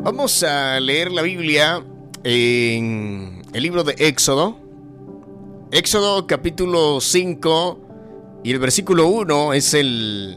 Vamos a leer la Biblia en el libro de Éxodo. Éxodo capítulo 5 y el versículo 1 es el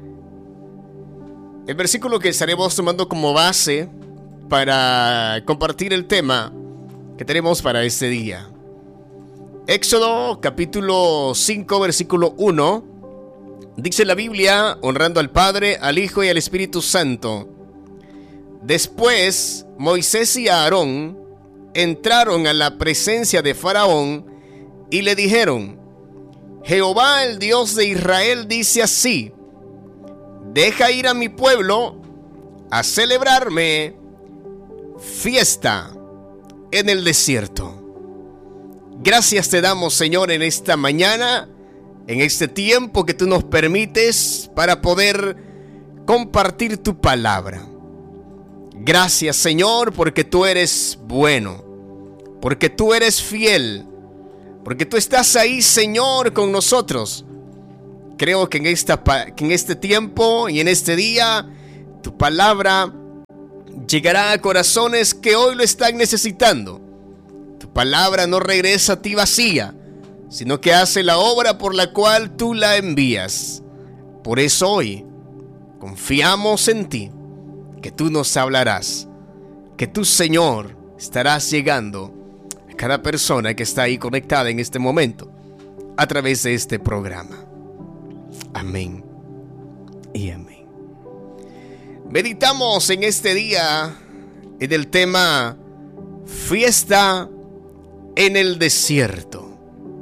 versículo que estaremos tomando como base para compartir el tema que tenemos para este día. Éxodo capítulo 5 versículo 1 dice la Biblia: honrando al Padre, al Hijo y al Espíritu Santo. Después Moisés y Aarón entraron a la presencia de Faraón y le dijeron: Jehová, el Dios de Israel, dice así: deja ir a mi pueblo a celebrarme fiesta en el desierto. Gracias te damos, Señor, en esta mañana, en este tiempo que tú nos permites para poder compartir tu palabra. Gracias, Señor, porque tú eres bueno, porque tú eres fiel, porque tú estás ahí, Señor, con nosotros. Creo que en este tiempo y en este día, tu palabra llegará a corazones que hoy lo están necesitando. Tu palabra no regresa a ti vacía, sino que hace la obra por la cual tú la envías. Por eso hoy confiamos en ti, que tú nos hablarás, que tú, Señor, estarás llegando a cada persona que está ahí conectada en este momento a través de este programa. Amén y amén. Meditamos en este día en el tema fiesta en el desierto.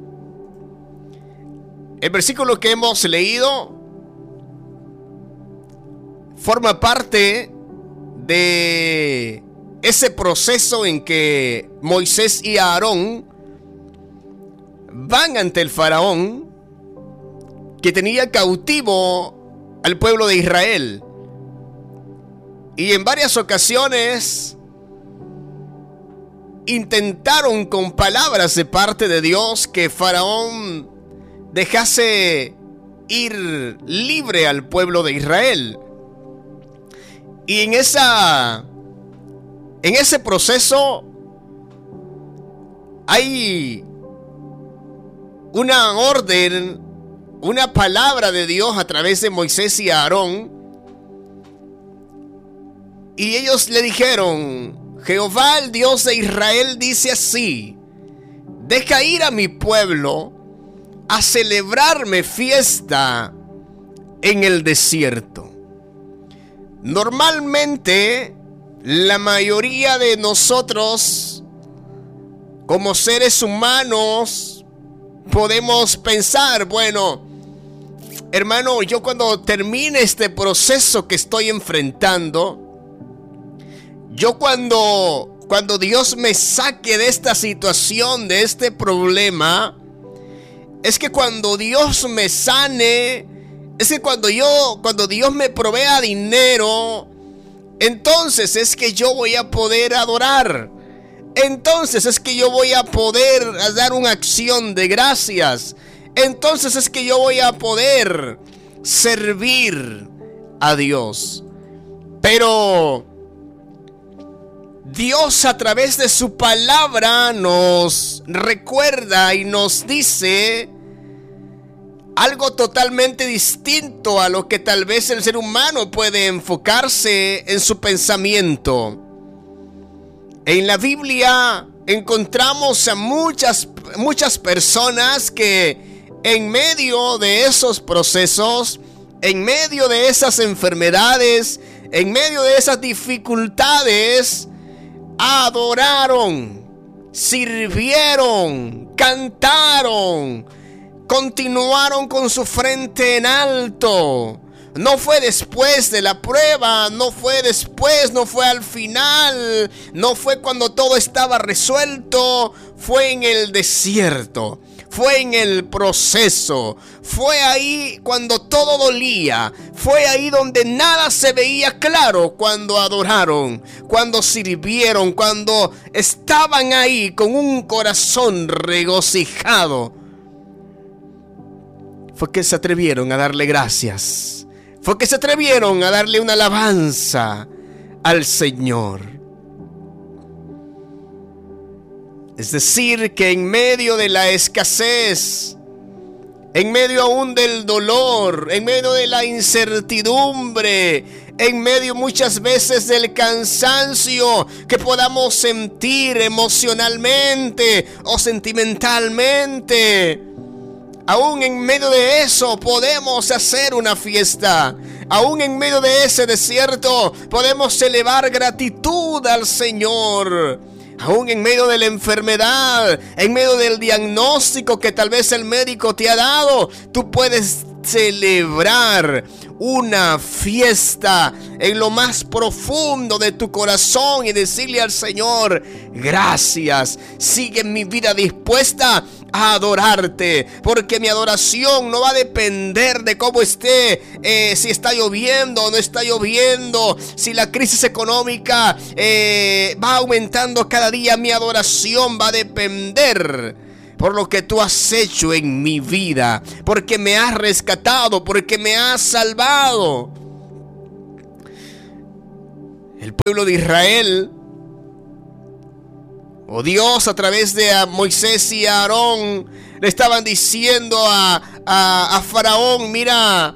El versículo que hemos leído forma parte de ese proceso en que Moisés y Aarón van ante el faraón que tenía cautivo al pueblo de Israel. Y en varias ocasiones intentaron con palabras de parte de Dios que Faraón dejase ir libre al pueblo de Israel. Y en ese proceso hay una orden, una palabra de Dios a través de Moisés y Aarón. Y ellos le dijeron: Jehová, el Dios de Israel, dice así: deja ir a mi pueblo a celebrarme fiesta en el desierto. Normalmente, la mayoría de nosotros, como seres humanos, podemos pensar: bueno, hermano, yo cuando termine este proceso que estoy enfrentando, yo cuando Dios me saque de esta situación, de este problema, es que cuando Dios me sane, es que cuando Dios me provea dinero, entonces es que yo voy a poder adorar. Entonces es que yo voy a poder dar una acción de gracias. Entonces es que yo voy a poder servir a Dios. Pero Dios, a través de su palabra, nos recuerda y nos dice algo totalmente distinto a lo que tal vez el ser humano puede enfocarse en su pensamiento. En la Biblia encontramos a muchas personas que en medio de esos procesos, en medio de esas enfermedades, en medio de esas dificultades, adoraron, sirvieron, cantaron, continuaron con su frente en alto. No fue después de la prueba, no fue después, no fue al final, no fue cuando todo estaba resuelto, fue en el desierto, fue en el proceso, fue ahí cuando todo dolía, fue ahí donde nada se veía claro, cuando adoraron, cuando sirvieron, cuando estaban ahí con un corazón regocijado. Fue que se atrevieron a darle gracias. Fue que se atrevieron a darle una alabanza al Señor. Es decir, que en medio de la escasez, en medio aún del dolor, en medio de la incertidumbre, en medio muchas veces del cansancio que podamos sentir emocionalmente o sentimentalmente, aún en medio de eso podemos hacer una fiesta. Aún en medio de ese desierto podemos elevar gratitud al Señor. Aún en medio de la enfermedad, en medio del diagnóstico que tal vez el médico te ha dado, tú puedes celebrar una fiesta en lo más profundo de tu corazón y decirle al Señor: gracias, sigue mi vida dispuesta a adorarte, porque mi adoración no va a depender de cómo esté, si está lloviendo o no está lloviendo, si la crisis económica va aumentando cada día. Mi adoración va a depender por lo que tú has hecho en mi vida, porque me has rescatado, porque me has salvado. El pueblo de Israel, o Dios a través de Moisés y Aarón, le estaban diciendo a Faraón: mira,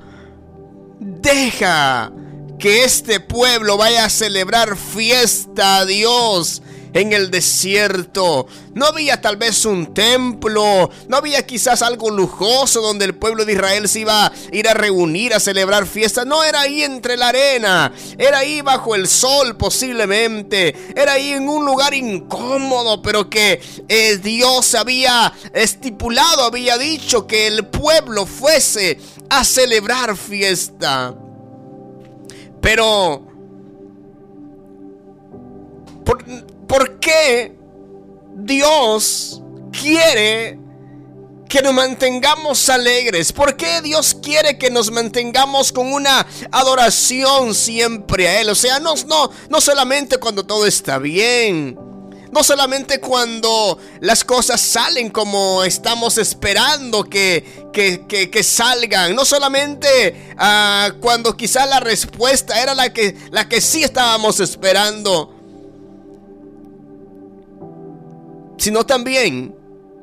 deja que este pueblo vaya a celebrar fiesta a Dios en el desierto. No había tal vez un templo, no había quizás algo lujoso donde el pueblo de Israel se iba a ir a reunir a celebrar fiesta. No, era ahí entre la arena, era ahí bajo el sol posiblemente, era ahí en un lugar incómodo, pero que Dios había estipulado, había dicho que el pueblo fuese a celebrar fiesta. Pero ¿por qué Dios quiere que nos mantengamos alegres? ¿Por qué Dios quiere que nos mantengamos con una adoración siempre a Él? O sea, no solamente cuando todo está bien, no solamente cuando las cosas salen como estamos esperando que salgan, no solamente cuando quizás la respuesta era la que sí estábamos esperando, sino también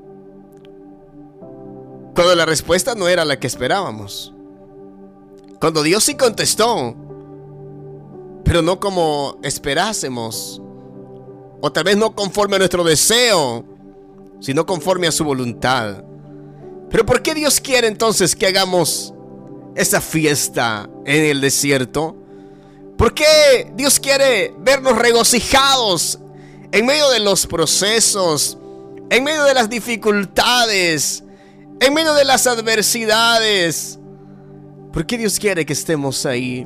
cuando la respuesta no era la que esperábamos. Cuando Dios sí contestó, pero no como esperásemos, o tal vez no conforme a nuestro deseo, sino conforme a su voluntad. Pero ¿por qué Dios quiere entonces que hagamos esa fiesta en el desierto? ¿Por qué Dios quiere vernos regocijados en medio de los procesos, en medio de las dificultades, en medio de las adversidades? ¿Por qué Dios quiere que estemos ahí?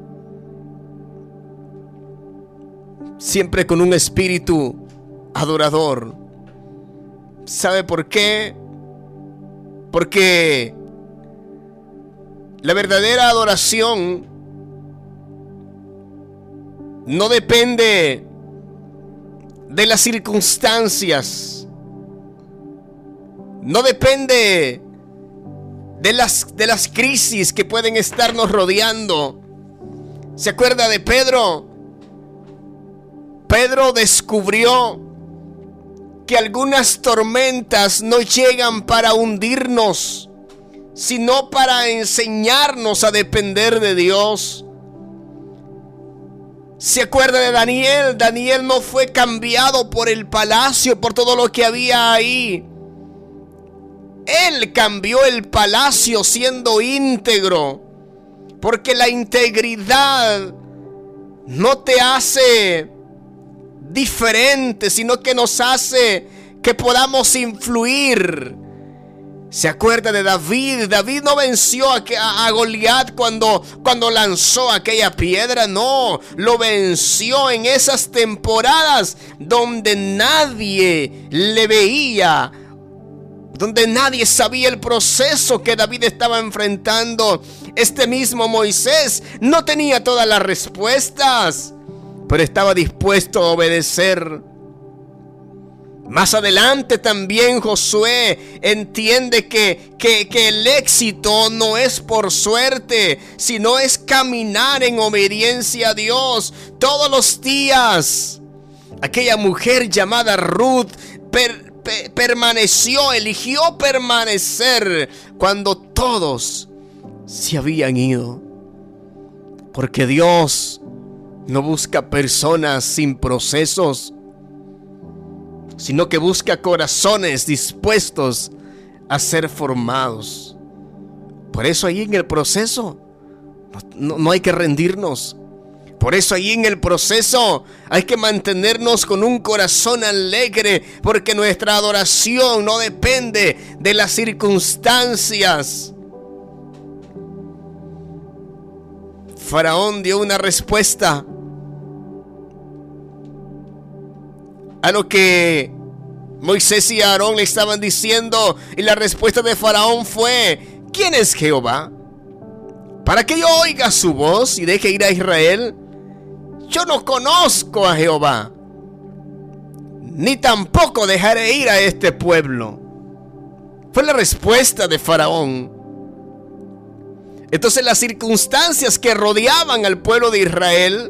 Siempre con un espíritu adorador. ¿Sabe por qué? Porque la verdadera adoración no depende de las circunstancias, no depende de las crisis que pueden estarnos rodeando. ¿Se acuerda de Pedro? Pedro descubrió que algunas tormentas no llegan para hundirnos, sino para enseñarnos a depender de Dios. ¿Se acuerda de Daniel? Daniel no fue cambiado por el palacio, por todo lo que había ahí. Él cambió el palacio siendo íntegro, porque la integridad no te hace diferente, sino que nos hace que podamos influir. ¿Se acuerda de David? David no venció a Goliat cuando lanzó aquella piedra. No, lo venció en esas temporadas donde nadie le veía, donde nadie sabía el proceso que David estaba enfrentando. Este mismo Moisés no tenía todas las respuestas, pero estaba dispuesto a obedecer. Más adelante también Josué entiende que el éxito no es por suerte, sino es caminar en obediencia a Dios todos los días. Aquella mujer llamada Ruth eligió permanecer cuando todos se habían ido. Porque Dios no busca personas sin procesos, sino que busca corazones dispuestos a ser formados. Por eso ahí en el proceso no hay que rendirnos. Por eso ahí en el proceso hay que mantenernos con un corazón alegre, porque nuestra adoración no depende de las circunstancias. Faraón dio una respuesta a lo que Moisés y Aarón le estaban diciendo, y la respuesta de Faraón fue: ¿quién es Jehová para que yo oiga su voz y deje ir a Israel? Yo no conozco a Jehová, ni tampoco dejaré ir a este pueblo. Fue la respuesta de Faraón. Entonces las circunstancias que rodeaban al pueblo de Israel,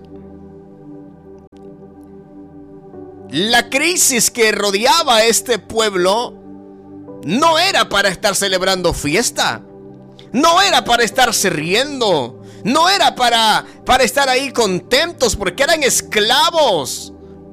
la crisis que rodeaba a este pueblo, no era para estar celebrando fiesta, no era para estarse riendo, no era para estar ahí contentos, porque eran esclavos.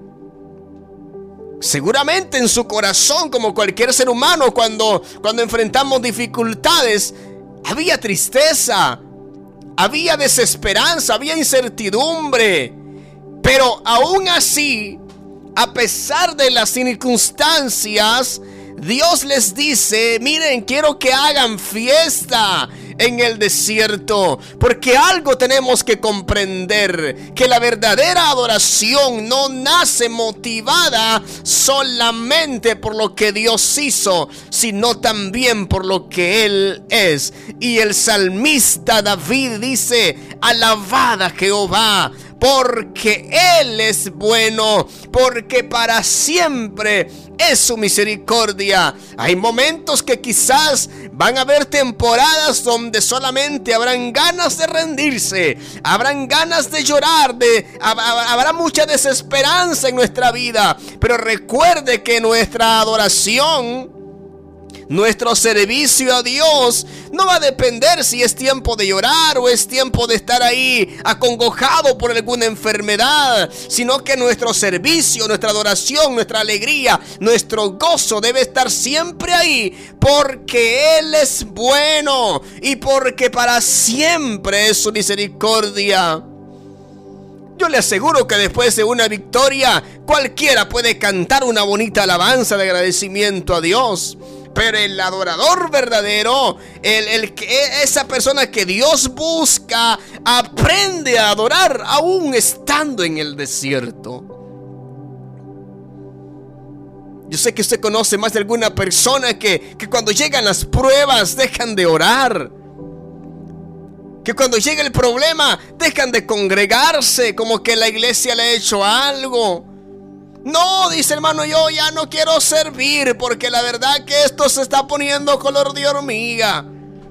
Seguramente en su corazón, como cualquier ser humano, cuando enfrentamos dificultades, había tristeza, había desesperanza, había incertidumbre. Pero aún así, a pesar de las circunstancias, Dios les dice: miren, quiero que hagan fiesta en el desierto, porque algo tenemos que comprender, que la verdadera adoración no nace motivada solamente por lo que Dios hizo, sino también por lo que Él es. Y el salmista David dice: alabad a Jehová, porque Él es bueno, porque para siempre es su misericordia. Hay momentos que quizás van a haber temporadas donde solamente habrán ganas de rendirse, habrán ganas de llorar, habrá mucha desesperanza en nuestra vida. Pero recuerde que nuestra adoración, nuestro servicio a Dios, no va a depender si es tiempo de llorar o es tiempo de estar ahí acongojado por alguna enfermedad, sino que nuestro servicio, nuestra adoración, nuestra alegría, nuestro gozo debe estar siempre ahí, porque Él es bueno y porque para siempre es su misericordia. Yo le aseguro que después de una victoria, cualquiera puede cantar una bonita alabanza de agradecimiento a Dios. Pero el adorador verdadero, esa persona que Dios busca, aprende a adorar aún estando en el desierto. Yo sé que usted conoce más de alguna persona que cuando llegan las pruebas dejan de orar, que cuando llega el problema dejan de congregarse, como que la iglesia le ha hecho algo. No, dice hermano, yo ya no quiero servir porque la verdad que esto se está poniendo color de hormiga.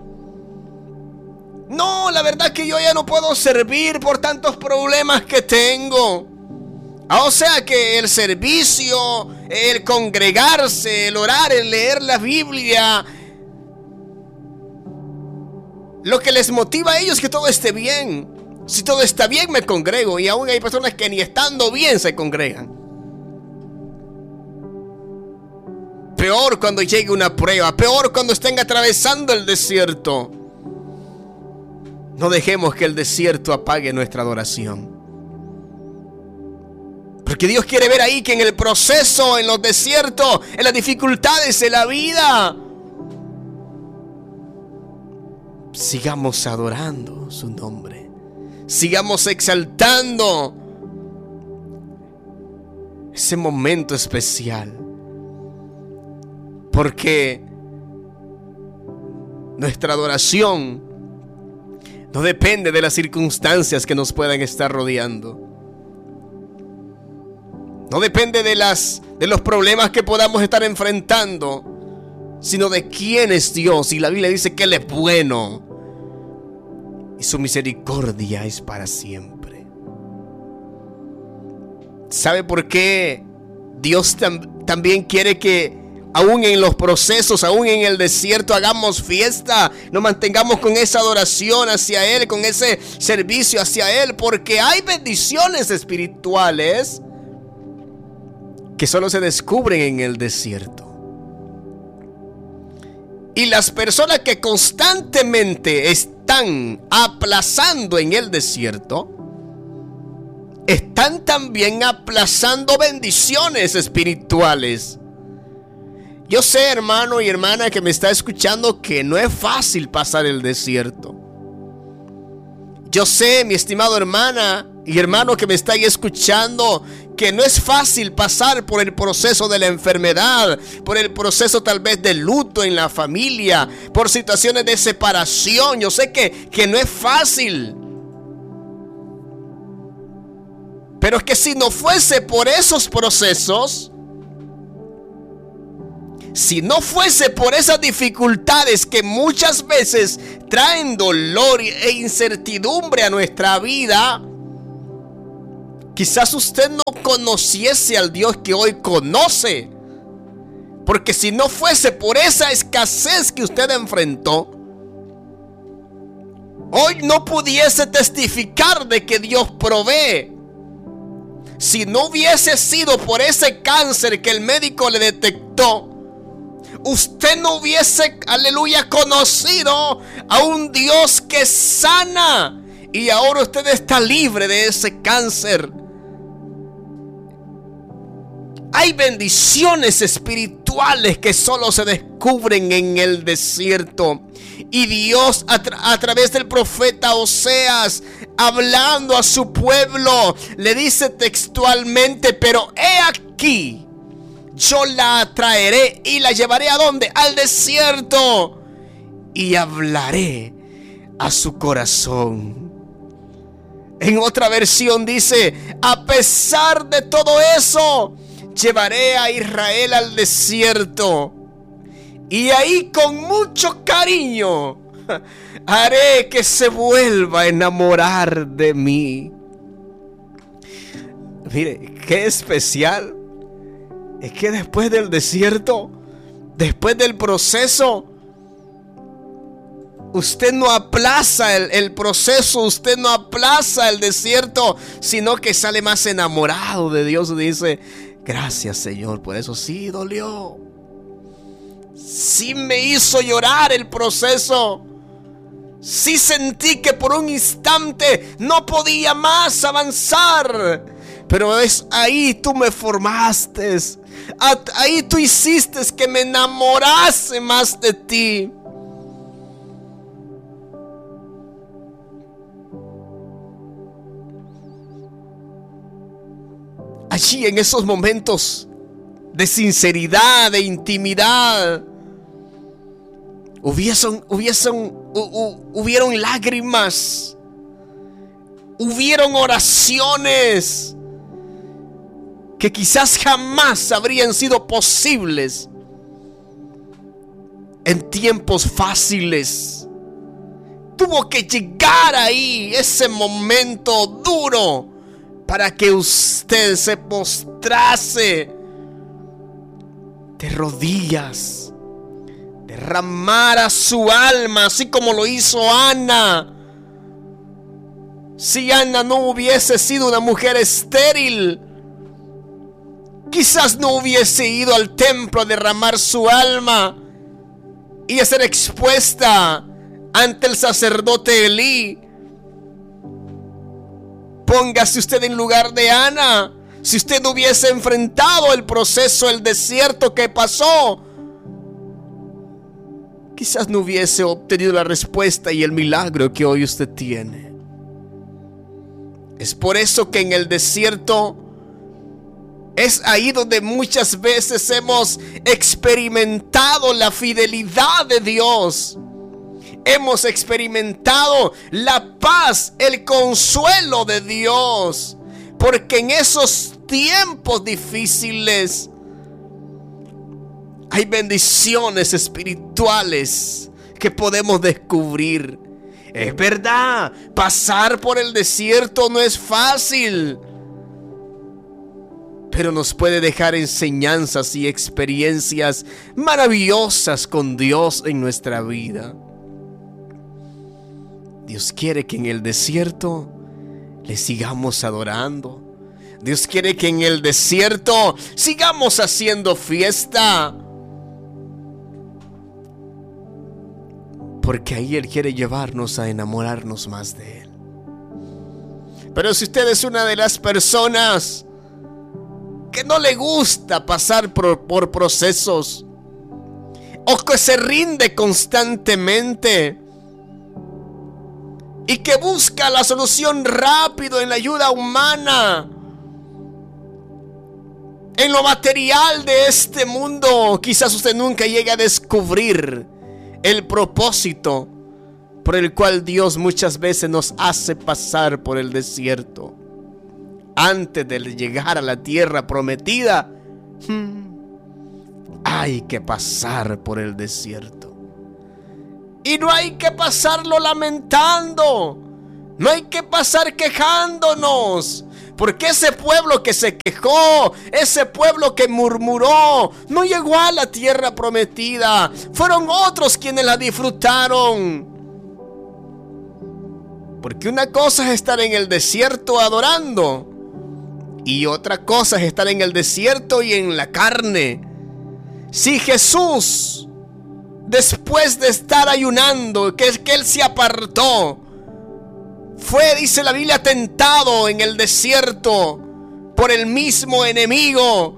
No, la verdad que yo ya no puedo servir por tantos problemas que tengo. O sea que el servicio, el congregarse, el orar, el leer la Biblia, lo que les motiva a ellos es que todo esté bien. Si todo está bien, me congrego. Y aún hay personas que ni estando bien se congregan. Peor cuando llegue una prueba, peor cuando estén atravesando el desierto. No dejemos que el desierto apague nuestra adoración, porque Dios quiere ver ahí que en el proceso, en los desiertos, en las dificultades de la vida, sigamos adorando su nombre, sigamos exaltando ese momento especial. Porque nuestra adoración no depende de las circunstancias que nos puedan estar rodeando. No depende de los problemas que podamos estar enfrentando, sino de quién es Dios. Y la Biblia dice que Él es bueno y su misericordia es para siempre. ¿Sabe por qué Dios también quiere que aún en los procesos, aún en el desierto, hagamos fiesta, nos mantengamos con esa adoración hacia Él, con ese servicio hacia Él? Porque hay bendiciones espirituales que solo se descubren en el desierto. Y las personas que constantemente están aplazando en el desierto, están también aplazando bendiciones espirituales. Yo sé, hermano y hermana que me está escuchando, que no es fácil pasar el desierto. Yo sé, mi estimado hermana y hermano que me está ahí escuchando, que no es fácil pasar por el proceso de la enfermedad, por el proceso tal vez de luto en la familia, por situaciones de separación. Yo sé que no es fácil. Pero es que si no fuese por esos procesos, si no fuese por esas dificultades que muchas veces traen dolor e incertidumbre a nuestra vida, quizás usted no conociese al Dios que hoy conoce. Porque si no fuese por esa escasez que usted enfrentó, hoy no pudiese testificar de que Dios provee. Si no hubiese sido por ese cáncer que el médico le detectó, usted no hubiese, aleluya, conocido a un Dios que sana. Y ahora usted está libre de ese cáncer. Hay bendiciones espirituales que solo se descubren en el desierto. Y Dios a través del profeta Oseas, hablando a su pueblo, le dice textualmente: pero he aquí, yo la traeré y la llevaré ¿a dónde? Al desierto, y hablaré a su corazón. En otra versión dice: a pesar de todo eso, llevaré a Israel al desierto, y ahí con mucho cariño haré que se vuelva a enamorar de mí. Mire, qué especial es que después del desierto, después del proceso, usted no aplaza el proceso, usted no aplaza el desierto, sino que sale más enamorado de Dios. Dice: gracias, Señor, por eso sí dolió, sí me hizo llorar el proceso, sí sentí que por un instante no podía más avanzar, pero es ahí tú me formaste, ahí tú hiciste que me enamorase más de ti. Allí en esos momentos de sinceridad, de intimidad, hubieron lágrimas, hubieron oraciones que quizás jamás habrían sido posibles en tiempos fáciles. Tuvo que llegar ahí ese momento duro para que usted se postrase de rodillas, derramara su alma, así como lo hizo Ana. Si Ana no hubiese sido una mujer estéril, quizás no hubiese ido al templo a derramar su alma y a ser expuesta ante el sacerdote Elí. Póngase usted en lugar de Ana. Si usted no hubiese enfrentado el proceso, el desierto que pasó, quizás no hubiese obtenido la respuesta y el milagro que hoy usted tiene. Es por eso que en el desierto es ahí donde muchas veces hemos experimentado la fidelidad de Dios. Hemos experimentado la paz, el consuelo de Dios. Porque en esos tiempos difíciles hay bendiciones espirituales que podemos descubrir. Es verdad, pasar por el desierto no es fácil, pero nos puede dejar enseñanzas y experiencias maravillosas con Dios en nuestra vida. Dios quiere que en el desierto le sigamos adorando. Dios quiere que en el desierto sigamos haciendo fiesta. Porque ahí Él quiere llevarnos a enamorarnos más de Él. Pero si usted es una de las personas que no le gusta pasar por procesos, o que se rinde constantemente y que busca la solución rápido en la ayuda humana, en lo material de este mundo, quizás usted nunca llegue a descubrir el propósito por el cual Dios muchas veces nos hace pasar por el desierto. Antes de llegar a la tierra prometida, hay que pasar por el desierto. Y no hay que pasarlo lamentando, no hay que pasar quejándonos. Porque ese pueblo que se quejó, ese pueblo que murmuró, no llegó a la tierra prometida. Fueron otros quienes la disfrutaron. Porque una cosa es estar en el desierto adorando, y otra cosa es estar en el desierto y en la carne. Si Jesús, después de estar ayunando, que Él se apartó, fue, dice la Biblia, tentado en el desierto por el mismo enemigo.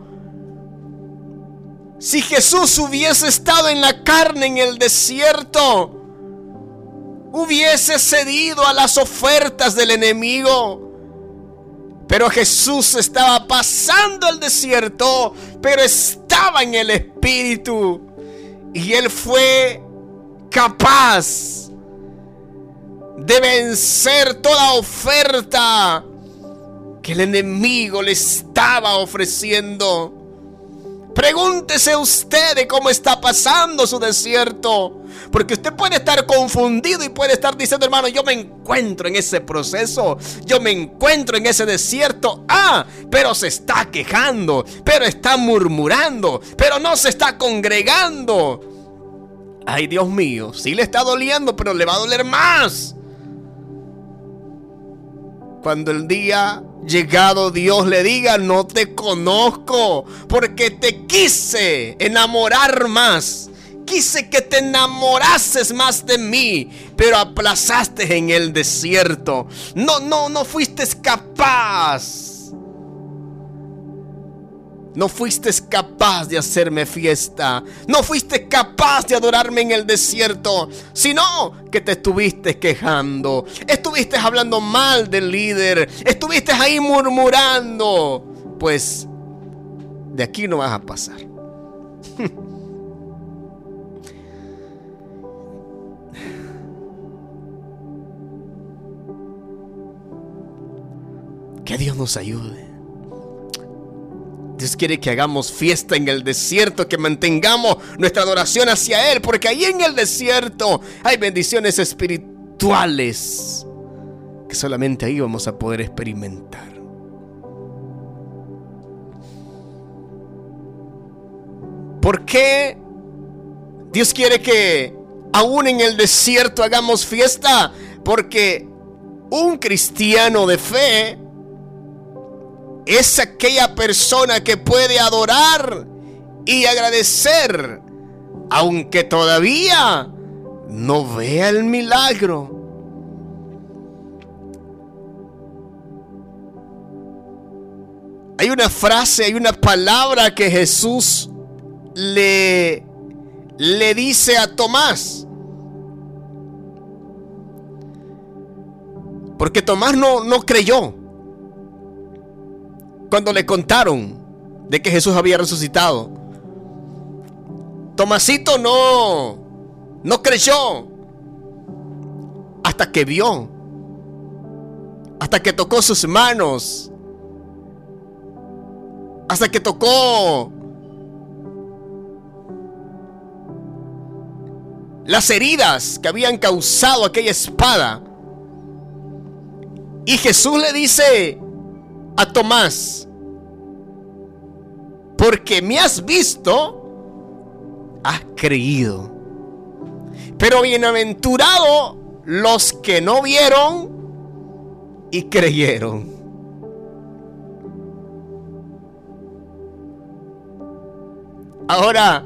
Si Jesús hubiese estado en la carne en el desierto, hubiese cedido a las ofertas del enemigo. Pero Jesús estaba pasando el desierto, pero estaba en el Espíritu, y Él fue capaz de vencer toda oferta que el enemigo le estaba ofreciendo. Pregúntese usted de cómo está pasando su desierto, porque usted puede estar confundido y puede estar diciendo: hermano, yo me encuentro en ese proceso, yo me encuentro en ese desierto. Pero se está quejando, pero está murmurando, pero no se está congregando. Ay, Dios mío, sí le está doliendo, pero le va a doler más cuando el día llegado Dios le diga: no te conozco, porque te quise enamorar más, quise que te enamorases más de mí, pero aplazaste en el desierto. No fuiste capaz. No fuiste capaz de hacerme fiesta. No fuiste capaz de adorarme en el desierto, sino que te estuviste quejando. Estuviste hablando mal del líder. Estuviste ahí murmurando. Pues de aquí no vas a pasar. Que Dios nos ayude. Dios quiere que hagamos fiesta en el desierto, que mantengamos nuestra adoración hacia Él, porque ahí en el desierto hay bendiciones espirituales que solamente ahí vamos a poder experimentar. ¿Por qué Dios quiere que aún en el desierto hagamos fiesta? Porque un cristiano de fe es aquella persona que puede adorar y agradecer aunque todavía no vea el milagro. Hay una frase, hay una palabra que Jesús le dice a Tomás. Porque Tomás no creyó cuando le contaron de que Jesús había resucitado. Tomasito no creyó hasta que vio, hasta que tocó sus manos hasta que tocó las heridas que habían causado aquella espada. Y Jesús le dice a Tomás: porque me has visto, has creído. Pero bienaventurados los que no vieron y creyeron. Ahora,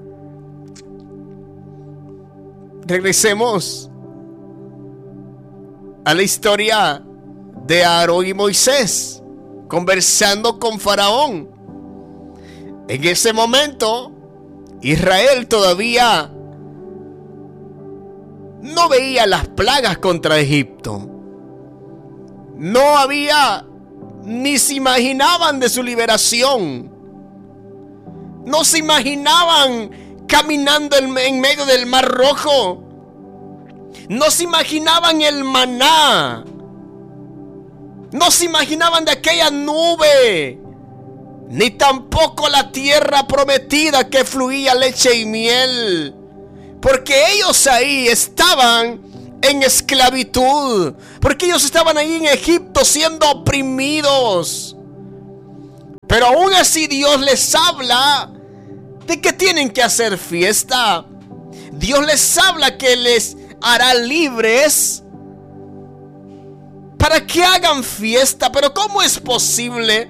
regresemos a la historia de Aarón y Moisés conversando con Faraón. En ese momento, Israel todavía no veía las plagas contra Egipto. No había, ni se imaginaban de su liberación. No se imaginaban caminando en medio del Mar Rojo. No se imaginaban el maná. No se imaginaban de aquella nube. Ni tampoco la tierra prometida que fluía leche y miel. Porque ellos ahí estaban en esclavitud. Porque ellos estaban ahí en Egipto siendo oprimidos. Pero aún así Dios les habla de que tienen que hacer fiesta. Dios les habla que les hará libres para que hagan fiesta. Pero ¿cómo es posible?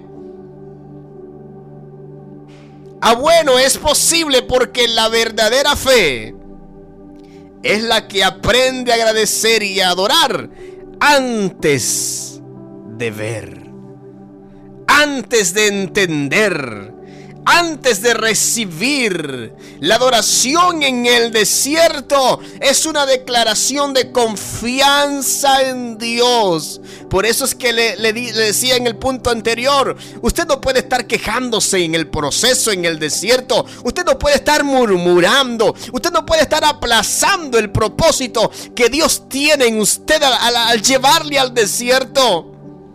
Bueno, es posible porque la verdadera fe es la que aprende a agradecer y a adorar antes de ver, antes de entender, antes de recibir. La adoración en el desierto es una declaración de confianza en Dios. Por eso es que le decía en el punto anterior, usted no puede estar quejándose en el proceso, en el desierto. Usted no puede estar murmurando. Usted no puede estar aplazando el propósito que Dios tiene en usted al llevarle al desierto.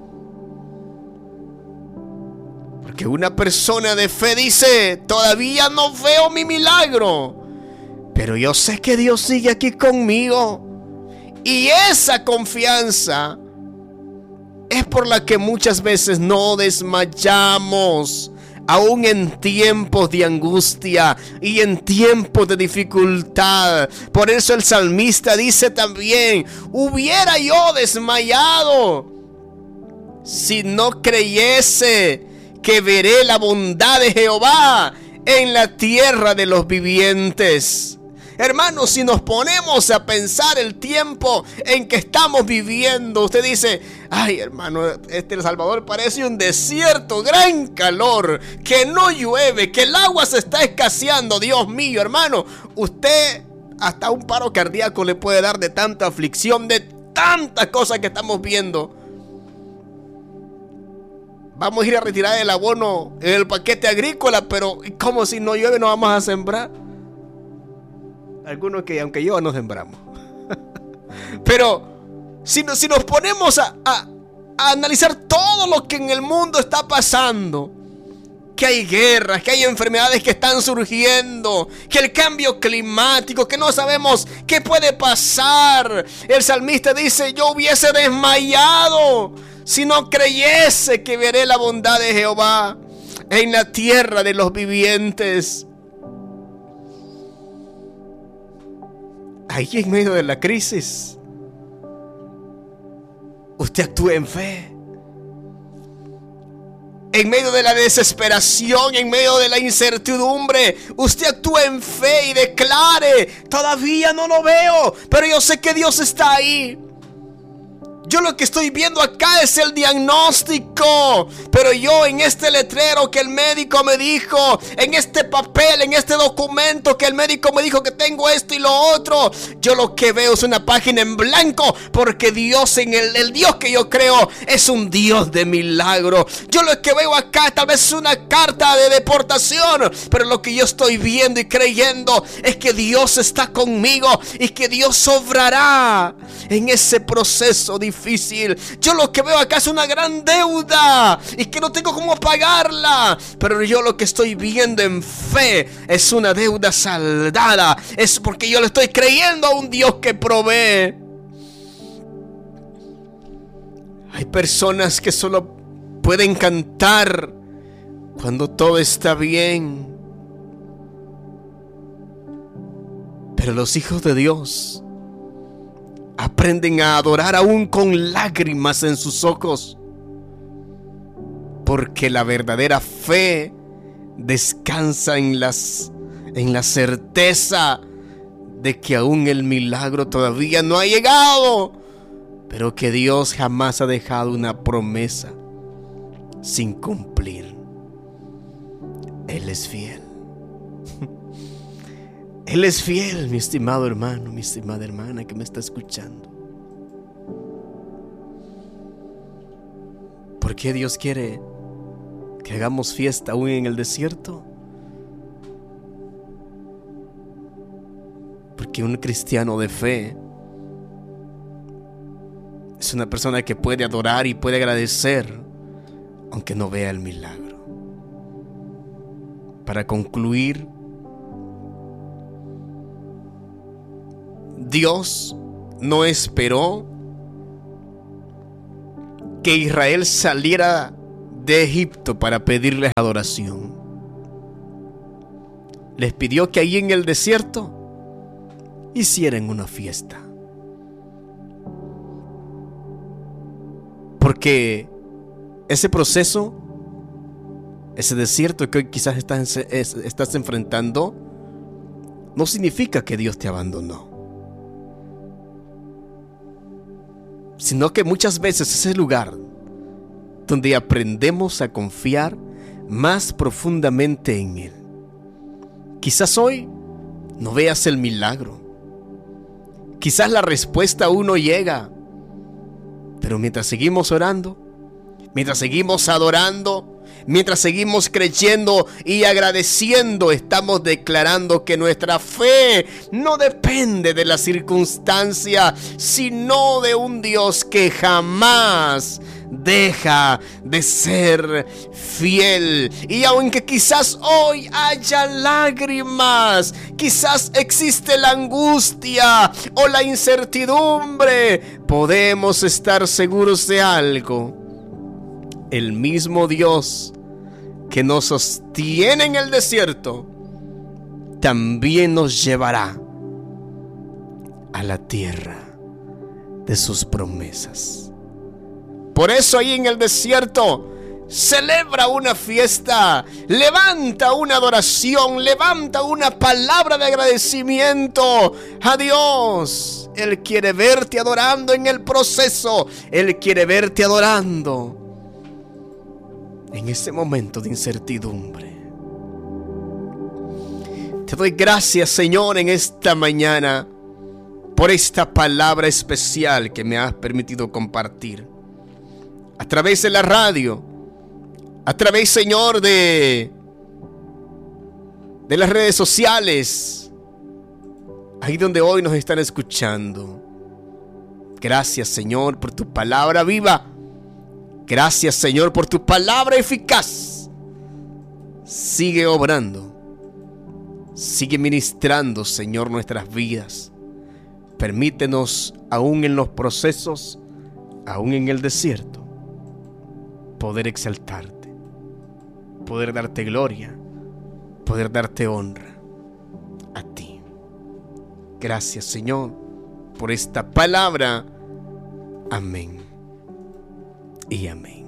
Que una persona de fe dice: todavía no veo mi milagro, pero yo sé que Dios sigue aquí conmigo. Y esa confianza es por la que muchas veces no desmayamos, aún en tiempos de angustia y en tiempos de dificultad. Por eso el salmista dice también: hubiera yo desmayado si no creyese que veré la bondad de Jehová en la tierra de los vivientes. Hermanos, si nos ponemos a pensar el tiempo en que estamos viviendo, usted dice: ay, hermano, El Salvador parece un desierto, gran calor, que no llueve, que el agua se está escaseando. Dios mío, hermano, usted hasta un paro cardíaco le puede dar de tanta aflicción, de tantas cosas que estamos viendo. Vamos a ir a retirar el abono en el paquete agrícola, pero ¿cómo si no llueve no vamos a sembrar? Algunos que aunque llueva no sembramos. Pero si nos ponemos a analizar todo lo que en el mundo está pasando, que hay guerras, que hay enfermedades que están surgiendo, que el cambio climático, que no sabemos qué puede pasar. El salmista dice: yo hubiese desmayado si no creyese que veré la bondad de Jehová en la tierra de los vivientes. Ahí en medio de la crisis, usted actúe en fe. En medio de la desesperación, en medio de la incertidumbre, usted actúe en fe y declare: todavía no lo veo, pero yo sé que Dios está ahí. Yo lo que estoy viendo acá es el diagnóstico, pero yo en este letrero que el médico me dijo, en este papel, en este documento que el médico me dijo que tengo esto y lo otro, yo lo que veo es una página en blanco, porque Dios, en el Dios que yo creo, es un Dios de milagro. Yo lo que veo acá tal vez es una carta de deportación, pero lo que yo estoy viendo y creyendo es que Dios está conmigo y que Dios obrará en ese proceso difícil difícil. Yo lo que veo acá es una gran deuda y que no tengo cómo pagarla. Pero yo lo que estoy viendo en fe es una deuda saldada. Es porque yo le estoy creyendo a un Dios que provee. Hay personas que solo pueden cantar cuando todo está bien. Pero los hijos de Dios aprenden a adorar aún con lágrimas en sus ojos, porque la verdadera fe descansa en la certeza de que aún el milagro todavía no ha llegado, pero que Dios jamás ha dejado una promesa sin cumplir. Él es fiel. Él es fiel, mi estimado hermano, mi estimada hermana que me está escuchando. ¿Por qué Dios quiere que hagamos fiesta aún en el desierto? Porque un cristiano de fe es una persona que puede adorar y puede agradecer aunque no vea el milagro. Para concluir, Dios no esperó que Israel saliera de Egipto para pedirles adoración. Les pidió que ahí en el desierto hicieran una fiesta. Porque ese proceso, ese desierto que hoy quizás estás enfrentando, no significa que Dios te abandonó, sino que muchas veces es el lugar donde aprendemos a confiar más profundamente en Él. Quizás hoy no veas el milagro, quizás la respuesta aún no llega, pero mientras seguimos orando, mientras seguimos adorando, mientras seguimos creyendo y agradeciendo, estamos declarando que nuestra fe no depende de la circunstancia, sino de un Dios que jamás deja de ser fiel. Y aunque quizás hoy haya lágrimas, quizás existe la angustia o la incertidumbre, podemos estar seguros de algo: el mismo Dios que nos sostiene en el desierto también nos llevará a la tierra de sus promesas. Por eso ahí en el desierto celebra una fiesta, levanta una adoración, levanta una palabra de agradecimiento a Dios. Él quiere verte adorando en el proceso, Él quiere verte adorando en ese momento de incertidumbre. Te doy gracias, Señor, en esta mañana por esta palabra especial que me has permitido compartir a través de la radio, a través, Señor, de las redes sociales, ahí donde hoy nos están escuchando. Gracias, Señor, por tu palabra viva. Gracias, Señor, por tu palabra eficaz. Sigue obrando, sigue ministrando, Señor, nuestras vidas. Permítenos, aún en los procesos, aún en el desierto, poder exaltarte, poder darte gloria, poder darte honra a ti. Gracias, Señor, por esta palabra. Amén y amén.